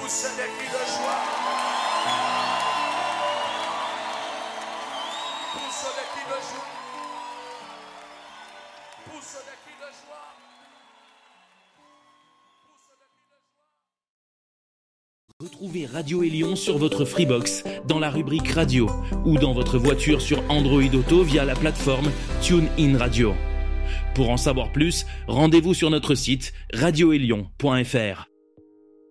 pousse des cris de joie. Pousse des cris de joie. Pousse des cris de joie. Retrouvez Radio Élion sur votre Freebox, dans la rubrique Radio, ou dans votre voiture sur Android Auto via la plateforme TuneIn Radio. Pour en savoir plus, rendez-vous sur notre site radioélion.fr.